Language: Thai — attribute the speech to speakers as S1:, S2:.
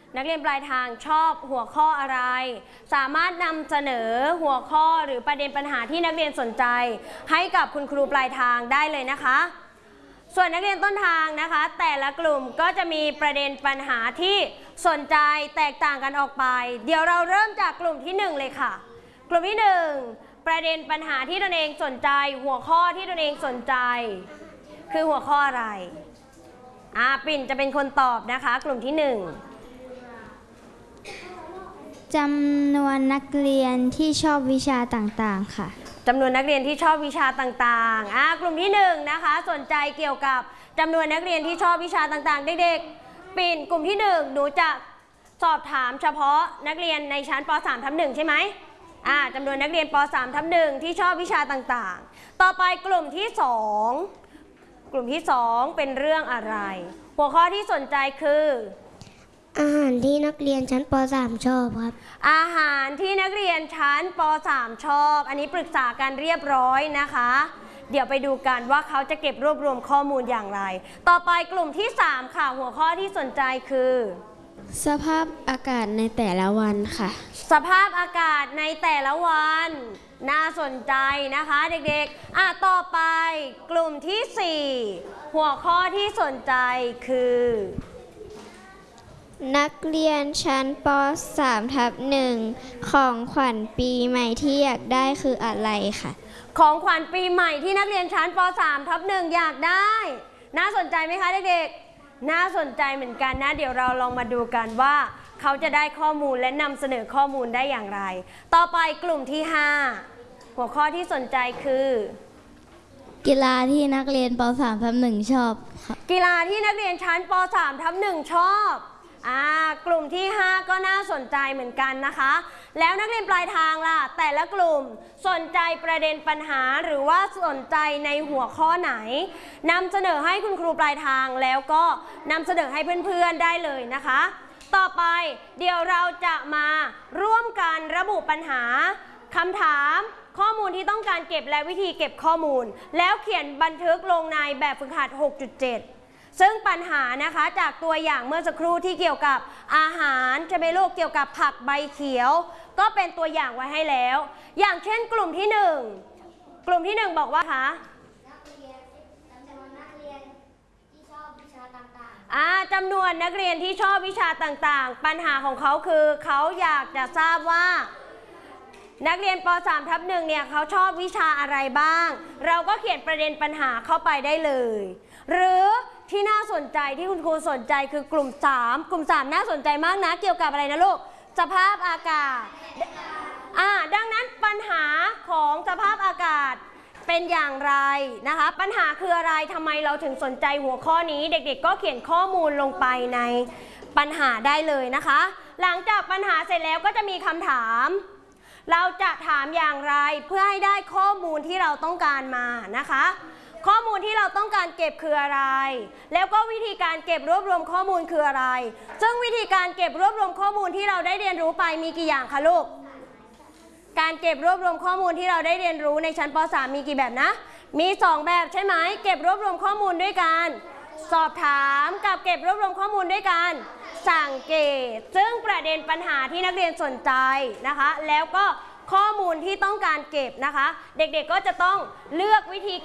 S1: นักเรียนปลายทางชอบหัวข้ออะไร สามารถนำเสนอหัวข้อหรือประเด็นปัญหาที่นักเรียนสนใจให้กับคุณครูปลายทางได้เลยนะคะส่วนนักเรียนต้นทางนะคะแต่ละกลุ่มก็จะมีประเด็นปัญหาที่สนใจแตกต่างกันออกไปเดี๋ยวเราเริ่มจากกลุ่มที่1เลยค่ะกลุ่มที่1ประเด็นปัญหาที่ตนเองสนใจหัวข้อที่ตนเองสนใจคือหัวข้ออะไรปิ่นจะเป็นคนตอบนะคะกลุ่มที่1
S2: จำนวนนักเรียนที่ชอบวิชาต่างๆค่ะ
S1: จำนวนนักเรียนที่ชอบวิชาต่างๆกลุ่มที่1นะคะสนใจเกี่ยวกับจำนวนนักเรียนที่ชอบวิชาต่างๆเด็กๆปิ่นกลุ่มที่1หนูจะสอบถามเฉพาะนักเรียนในชั้นป .3/1 ใช่ไหมจำนวนนักเรียนป .3/1 ที่ชอบวิชาต่างๆต่อไปกลุ่มที่2เป็นเรื่องอะไรหัวข้อที่สนใจคือ
S3: อาหารที่นักเรียนชั้นป .3 ชอบครับ
S1: อาหารที่นักเรียนชั้นป .3 ชอบอันนี้ปรึกษากันเรียบร้อยนะคะเดี๋ยวไปดูกันว่าเขาจะเก็บรวบรวมข้อมูลอย่างไรต่อไปกลุ่มที่3ค่ะหัวข้อที่สนใจคือ
S2: สภาพอากาศในแต่ละวันค่ะ
S1: สภาพอากาศในแต่ละวันน่าสนใจนะคะเด็กๆต่อไปกลุ่มที่4หัวข้อที่สนใจคือ
S2: นักเรียนชั้นป .3/1 ของขวัญปีใหม่ที่อยากได้คืออะไรค่ะ
S1: ของขวัญปีใหม่ที่นักเรียนชั้นป .3/1 อยากได้น่าสนใจไหมคะเด็กๆน่าสนใจเหมือนกันนะเดี๋ยวเราลองมาดูกันว่าเขาจะได้ข้อมูลและนำเสนอข้อมูลได้อย่างไรต่อไปกลุ่มที่5หัวข้อที่สนใจคือ
S2: กีฬาที่นักเรียนป .3/1 ชอบ
S1: กีฬาที่นักเรียนชั้นป .3/1 ชอบกลุ่มที่5ก็น่าสนใจเหมือนกันนะคะแล้วนักเรียนปลายทางล่ะแต่ละกลุ่มสนใจประเด็นปัญหาหรือว่าสนใจในหัวข้อไหนนำเสนอให้คุณครูปลายทางแล้วก็นำเสนอให้เพื่อนๆได้เลยนะคะต่อไปเดี๋ยวเราจะมาร่วมกันระบุปัญหาคำถามข้อมูลที่ต้องการเก็บและวิธีเก็บข้อมูลแล้วเขียนบันทึกลงในแบบฝึกหัด 6.7 ซึ่งปัญหานะคะจากตัวอย่างเมื่อสักครู่ที่เกี่ยวกับอาหารใช่ไหมลูกเกี่ยวกับผักใบเขียวก็เป็นตัวอย่างไว้ให้แล้วอย่างเช่นกลุ่มที่1บอกว่าคะจำนวนนักเรียนที่ชอบวิชาต่างๆปัญหาของเขาคือเขาอยากจะทราบว่านักเรียนป .3/1 เนี่ยเขาชอบวิชาอะไรบ้างเราก็เขียนประเด็นปัญหาเข้าไปได้เลยหรือที่น่าสนใจที่คุณครูสนใจคือกลุ่ม3น่าสนใจมากนะเกี่ยวกับอะไรนะลูกสภาพอากาศดังนั้นปัญหาของสภาพอากาศเป็นอย่างไรนะคะปัญหาคืออะไรทำไมเราถึงสนใจหัวข้อนี้เด็กๆก็เขียนข้อมูลลงไปในปัญหาได้เลยนะคะหลังจากปัญหาเสร็จแล้วก็จะมีคำถามเราจะถามอย่างไรเพื่อให้ได้ข้อมูลที่เราต้องการมานะคะข้อมูลที่เราต้องการเก็บคืออะไรแล้วก็วิธีการเก็บรวบรวมข้อมูลคืออะไรซึ่งวิธีการเก็บรวบรวมข้อมูลที่เราได้เรียนรู้ไปมีกี่อย่างคะลูกการเก็บรวบรวมข้อมูลที่เราได้เรียนรู้ในชั้นป .3 มีกี่แบบนะมี2แบบใช่ไหมเก็บรวบรวมข้อมูลด้วยการสอบถามกับเก็บรวบรวมข้อมูลด้วยการสังเกตซึ่งประเด็นปัญหาที่นักเรียนสนใจนะคะแล้วก็ข้อมูลที่ต้องการเก็บนะคะเด็กๆก็จะต้องเลือกวิธี